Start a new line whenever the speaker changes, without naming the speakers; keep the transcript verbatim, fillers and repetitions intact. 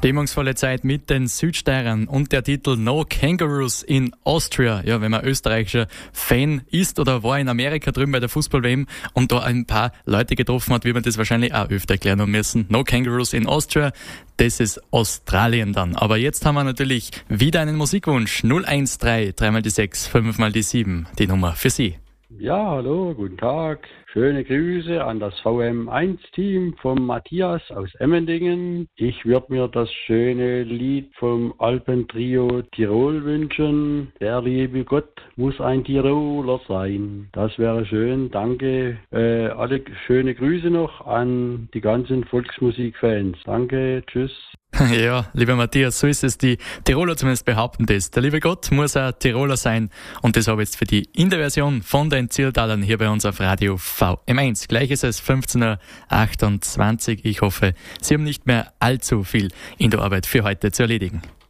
Stimmungsvolle Zeit mit den Südsteirern und der Titel No Kangaroos in Austria. Ja, wenn man österreichischer Fan ist oder war in Amerika drüben bei der Fußball-W M und da ein paar Leute getroffen hat, wird man das wahrscheinlich auch öfter erklären müssen. No Kangaroos in Austria, das ist Australien dann. Aber jetzt haben wir natürlich wieder einen Musikwunsch. null eins drei, drei mal die sechs, fünf mal die sieben, die Nummer für Sie.
Ja, hallo, guten Tag. Schöne Grüße an das V M eins Team vom Matthias aus Emmendingen. Ich würde mir das schöne Lied vom Alpentrio Tirol wünschen. Der liebe Gott muss ein Tiroler sein. Das wäre schön. Danke. Äh, alle schöne Grüße noch an die ganzen Volksmusikfans. Danke, tschüss.
Ja, lieber Matthias, so ist es. Die Tiroler zumindest behaupten das. Der liebe Gott muss ein Tiroler sein. Und das habe ich jetzt für die in der Version von den Ziltalern hier bei uns auf Radio V M eins. Gleich ist es fünfzehn Uhr achtundzwanzig. Ich hoffe, Sie haben nicht mehr allzu viel in der Arbeit für heute zu erledigen.